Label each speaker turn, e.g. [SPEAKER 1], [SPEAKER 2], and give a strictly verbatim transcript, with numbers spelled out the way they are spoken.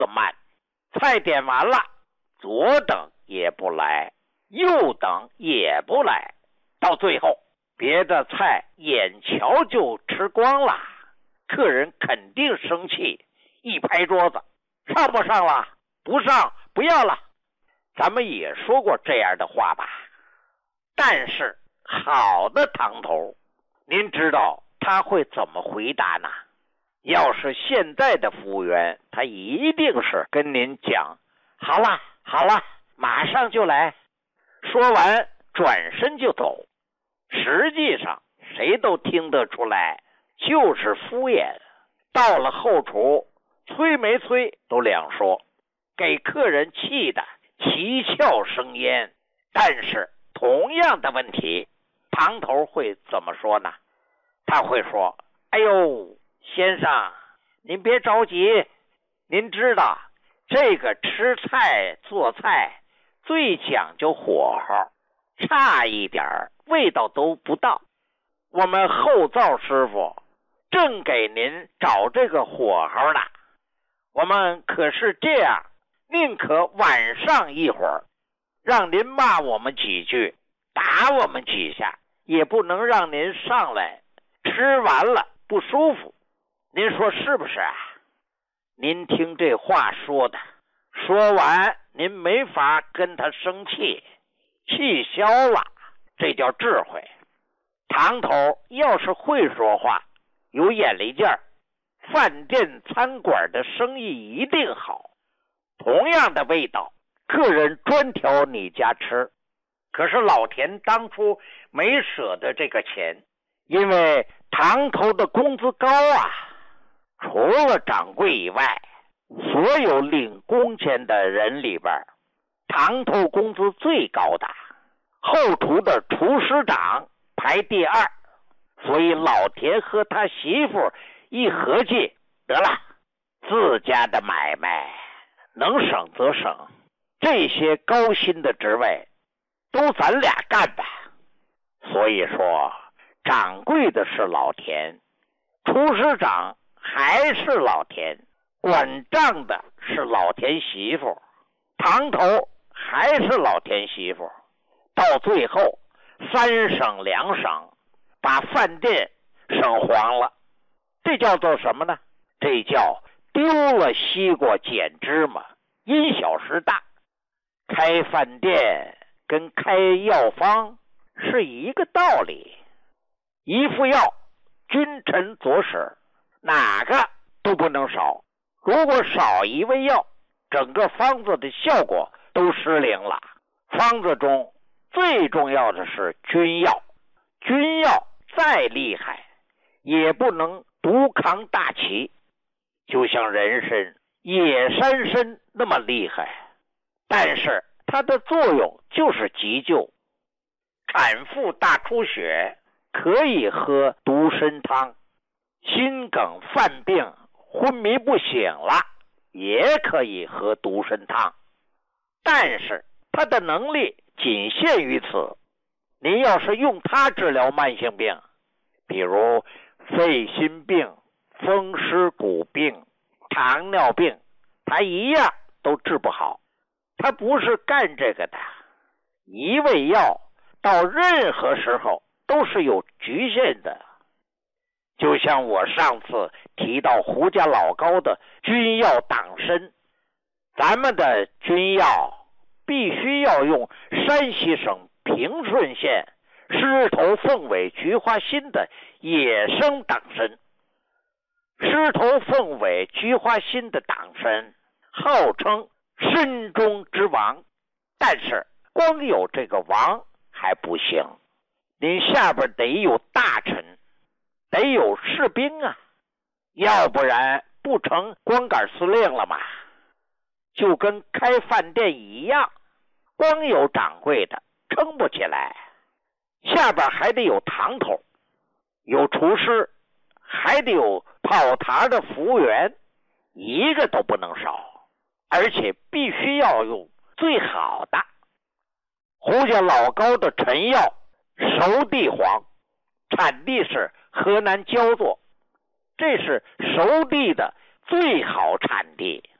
[SPEAKER 1] 的慢。菜点完了，左等也不来，右等也不来，到最后别的菜眼瞧就吃光了，客人肯定生气，一拍桌子，上不上了？不上，不要了。咱们也说过这样的话吧。但是好的堂头，您知道他会怎么回答呢？要是现在的服务员，他一定是跟您讲，好了好了，马上就来，说完转身就走。实际上谁都听得出来，就是敷衍。到了后厨，催没催都两说，给客人气的七窍生烟。但是同样的问题，堂头会怎么说呢？他会说，哎呦，先生，您别着急，您知道这个吃菜做菜最讲究火候，差一点味道都不到。我们后灶师傅正给您找这个火候呢，我们可是这样，宁可晚上一会儿，让您骂我们几句，打我们几下，也不能让您上来吃完了不舒服。您说是不是啊？您听这话说的，说完您没法跟他生气，气消了，这叫智慧。堂头要是会说话，有眼力劲儿，饭店餐馆的生意一定好。同样的味道，客人专挑你家吃。可是老田当初没舍得这个钱，因为堂头的工资高啊，除了掌柜以外，所有领工钱的人里边，堂头工资最高的，后厨的厨师长排第二。所以老田和他媳妇一合计，得了，自家的买卖能省则省，这些高薪的职位都咱俩干吧。所以说掌柜的是老田，厨师长还是老田，管账的是老田媳妇，堂头还是老田媳妇。到最后三省两省，把饭店省黄了。这叫做什么呢？这叫丢了西瓜捡芝麻，因小失大。开饭店跟开药方是一个道理，一副药君臣佐使，哪个都不能少。如果少一味药，整个方子的效果都失灵了。方子中最重要的是君药，君药再厉害也不能独扛大旗，就像人参、野山参那么厉害，但是它的作用就是急救。产妇大出血可以喝独参汤，心梗犯病昏迷不醒了也可以喝独参汤，但是它的能力仅限于此。您要是用它治疗慢性病，比如肺心病、风湿骨病、糖尿病，它一样都治不好。它不是干这个的，一味药到任何时候都是有局限的。就像我上次提到胡家老高的君药党参，咱们的君药必须要用山西省平顺县狮头凤尾菊花心的野生党参。狮头凤尾菊花心的党参号称参中之王，但是光有这个王还不行，您下边得有大臣，得有士兵啊，要不然不成光杆司令了吗？就跟开饭店一样，光有掌柜的撑不起来，下边还得有堂头，有厨师，还得有跑堂的服务员，一个都不能少，而且必须要用最好的。胡家老高的陈药熟地黄，产地是河南焦作，这是熟地的最好产地。